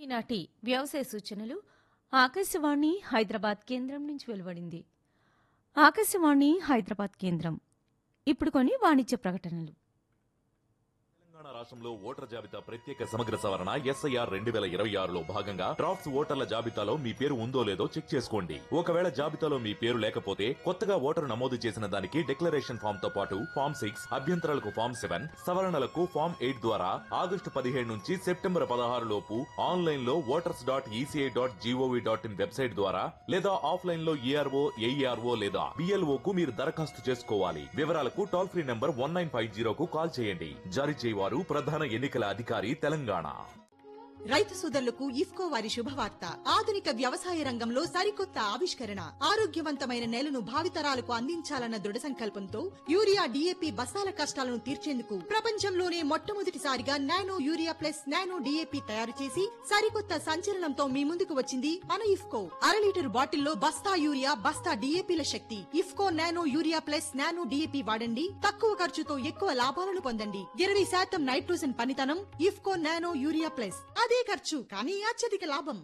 ఈనాటి వ్యవసాయ సూచనలు ఆకాశవాణి హైదరాబాద్ కేంద్రం నుంచి వెలువడింది. ఆకాశవాణి హైదరాబాద్ కేంద్రం. ఇప్పుడు కొన్ని వాణిజ్య ప్రకటనలు. తెలంగాణ రాష్ట్రంలో ఓటర్ జాబితా ప్రత్యేక సమగ్ర సవరణ SIR 2026లో భాగంగా డ్రాఫ్ట్స్ ఓటర్ల జాబితాలో మీ పేరు ఉందో లేదో చెక్ చేసుకోండి. ఒకవేళ జాబితాలో మీ పేరు లేకపోతే కొత్తగా ఓటరు నమోదు చేసిన దానికి డిక్లరేషన్ ఫామ్ తో పాటు ఫామ్ 6, అభ్యంతరాలకు ఫామ్ 7, సవరణలకు ఫామ్ 8 ద్వారా ఆగస్టు 17 నుంచి సెప్టెంబర్ 16 లోపు ఆన్లైన్ లో voters.eci.gov.in వెబ్సైట్ ద్వారా లేదా ఆఫ్లైన్ లో ERO, AERO లేదా BLO కు మీరు దరఖాస్తు చేసుకోవాలి. వివరాలకు టోల్ ఫ్రీ నంబర్ 1950 కు కాల్ చేయండి. జారీ చేయవారు ప్రధాన ఎన్నికల అధికారి తెలంగాణ. రైతు సోదరులకు ఇఫ్కో వారి శుభవార్త. ఆధునిక వ్యవసాయ రంగంలో సరికొత్త ఆవిష్కరణ, ఆరోగ్యవంతమైన నేలను భావితరాలకు అందించాలన్న దృఢ సంకల్పంతో యూరియా DAP బస్తాల కష్టాలను తీర్చేందుకు ప్రపంచంలోనే మొట్టమొదటిసారిగా nano urea plus nano DAP తయారు చేసి సరికొత్త సంచలనంతో మీ ముందుకు వచ్చింది మన ఇఫ్కో. 1/2 లీటర్ బాటిల్లో బస్తా యూరియా, బస్తా DAPల శక్తి. IFFCO nano urea plus nano DAP వాడండి. తక్కువ ఖర్చుతో ఎక్కువ లాభాలను పొందండి. 20% నైట్రోజన్ పనితనం. IFFCO nano urea plus. అదే ఖర్చు కానీ అత్యధిక లాభం.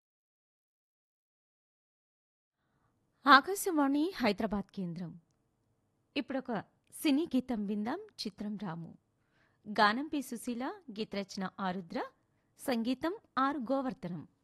ఆకాశవాణి హైదరాబాద్ కేంద్రం. ఇప్పుడొక సినీ గీతం విందాం. చిత్రం రాము. గానం పి. సుశీల, గీత రచన ఆరుద్ర, సంగీతం ఆర్ గోవర్ధనం.